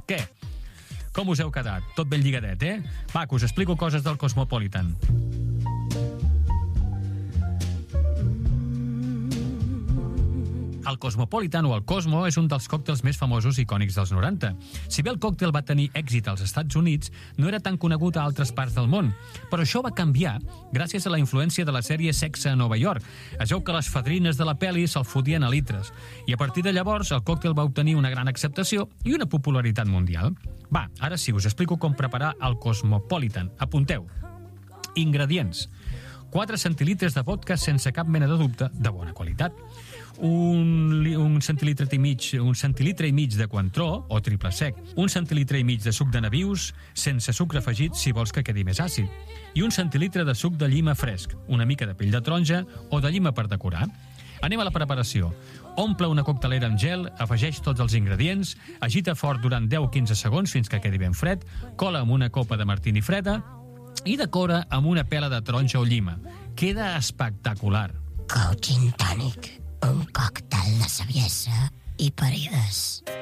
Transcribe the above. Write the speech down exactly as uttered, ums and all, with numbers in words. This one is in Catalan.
Què? Com us heu quedat? Tot ben lligadet, eh? Va, que us explico coses del Cosmopolitan. El Cosmopolitan o el Cosmo és un dels còctels més famosos i icònics dels noranta. Si bé el còctel va tenir èxit als Estats Units, no era tan conegut a altres parts del món. Però això va canviar gràcies a la influència de la sèrie Sexe a Nova York. Es veu que les fadrines de la pel·li se'l fotien a litres. I a partir de llavors el còctel va obtenir una gran acceptació i una popularitat mundial. Va, ara sí, us explico com preparar el Cosmopolitan. Apunteu. Ingredients. quatre centilitres de vodka sense cap mena de dubte, de bona qualitat. Un, un centilitre i mig, un centilitre i mig de Cointreau o triple sec, un centilitre i mig de suc de nabius sense sucre afegit si vols que quedi més àcid, i un centilitre de suc de llima fresc, una mica de pell de taronja o de llima per decorar. Anem a la preparació. Omple una coctelera amb gel, afegeix tots els ingredients, agita fort durant deu a quinze segons fins que quedi ben fred, cola amb una copa de martini freda i decora amb una pela de taronja o llima. Queda espectacular. Coaching Tonic, un còctel de saviesa i parides.